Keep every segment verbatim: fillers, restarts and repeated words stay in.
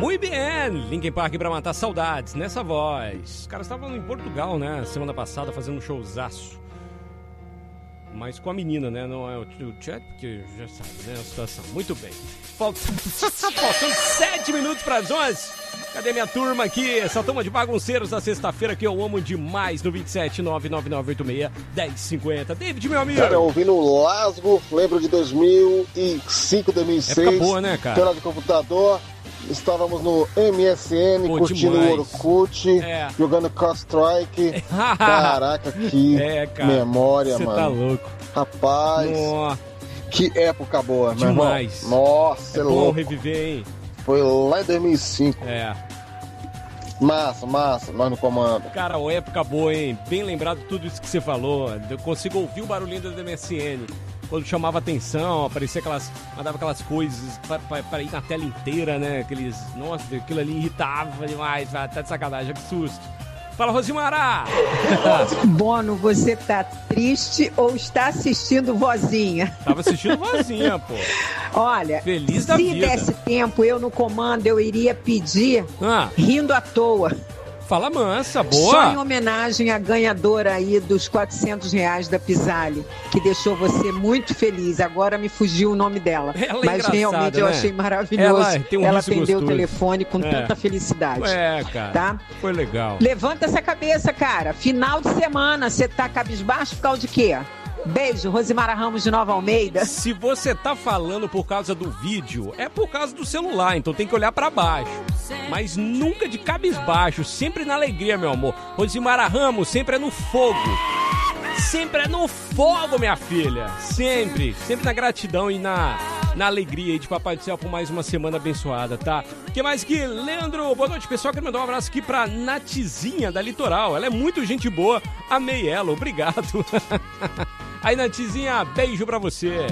Muito bem, Linkin Park pra matar saudades, nessa voz. Os caras estavam em Portugal, né, semana passada, fazendo um showzaço. Mas com a menina, né, não é o chat, porque já sabe, né, a situação. Muito bem. Faltando, faltando sete minutos para as onze. Cadê minha turma aqui? Essa turma de bagunceiros da sexta-feira que eu amo demais no vinte e sete, nove nove nove oito seis, um zero cinco zero. David, meu amigo. Cara, ouvindo o Lasgo, lembro de dois mil e cinco, dois mil e seis. Época boa, né, cara? Tela de computador. Estávamos no M S N, Pô, curtindo demais. O Orkut, é. jogando Counter-Strike. Caraca, que é, cara. memória, Cê mano. Você tá louco. Rapaz, Nossa. Que época boa, meu demais. irmão. Nossa, é bom louco. reviver, hein? Foi lá em dois mil e cinco. É. Massa, massa, nós no comando. Cara, ó, época boa, hein? Bem lembrado tudo isso que você falou. Eu consigo ouvir o barulhinho do M S N. Quando chamava atenção, aparecia aquelas. Mandava aquelas coisas pra, pra, pra ir na tela inteira, né? Aqueles. Nossa, aquilo ali irritava demais, tá de sacanagem, que susto. Fala, Rosimara! Bono, você tá triste ou está assistindo Vozinha? Tava assistindo Vozinha, pô. Olha, feliz da se vida. desse tempo, eu no comando, eu iria pedir ah. Rindo à Toa. Fala mansa, boa. Só em homenagem à ganhadora aí dos quatrocentos reais da Pisali, que deixou você muito feliz. Agora me fugiu o nome dela. Ela é Mas realmente eu né? achei maravilhoso. Ela, tem um Ela atendeu gostoso. o telefone com é. tanta felicidade. É, cara. Tá? Foi legal. Levanta essa cabeça, cara. Final de semana, você tá cabisbaixo por causa de quê? Beijo, Rosimara Ramos de Nova Almeida. Se você tá falando por causa do vídeo, é por causa do celular, então tem que olhar pra baixo. Mas nunca de cabisbaixo, sempre na alegria, meu amor. Rosimara Ramos sempre é no fogo. Sempre é no fogo, minha filha. Sempre, sempre na gratidão e na, na alegria aí de Papai do Céu por mais uma semana abençoada, tá? O que mais aqui? Leandro, boa noite, pessoal. Quero mandar um abraço aqui pra Natizinha da Litoral. Ela é muito gente boa, amei ela, obrigado. Aí, Natizinha, beijo pra você.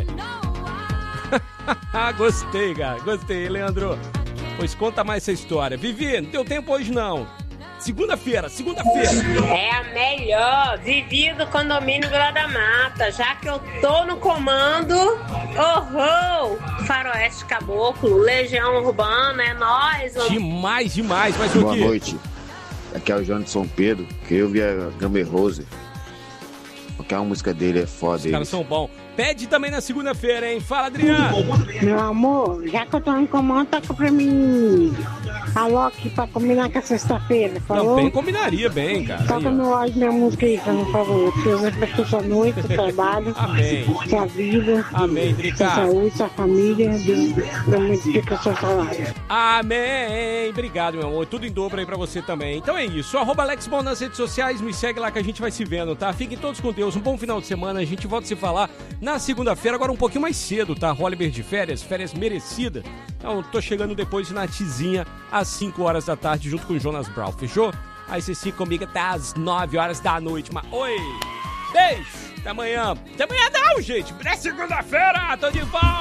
Gostei, cara, gostei, Leandro. Pois conta mais essa história. Vivi, não deu tempo hoje não. Segunda-feira, segunda-feira. É a melhor. Vivi do condomínio Vila da Mata. Já que eu tô no comando. Oh, oh. Faroeste Caboclo, Legião Urbana, é nóis. Demais, demais. Mas o Boa quê? noite. Aqui é o João de São Pedro. Que eu vi a Gamer Rose. Porque a música dele é foda. Os caras são bons. Pede também na segunda-feira, hein? Fala, Adriano. Meu amor, já que eu tô no comando, toca pra mim a Loki pra combinar com a sexta-feira, falou? Não, bem combinaria, bem, cara. Toca aí, no áudio minha música aí, por favor. Deus abençoe sua noite, seu trabalho, Amém. sua vida, Amém, Drica. sua saúde, sua família. Deus, Deus multiplica o seu salário. Amém. Obrigado, meu amor. Tudo em dobro aí pra você também. Então é isso. Arroba Alex Bom nas redes sociais. Me segue lá que a gente vai se vendo, tá? Fiquem todos com Deus. Um bom final de semana. A gente volta a se falar na segunda-feira, agora um pouquinho mais cedo, tá? Oliver de férias, férias merecidas. Então, tô chegando depois de Natizinha às cinco horas da tarde, junto com o Jonas Brown, fechou? Aí você fica comigo até às nove horas da noite. Mas, oi! Beijo! Até amanhã! Até amanhã não, gente! É segunda-feira! Tô de volta!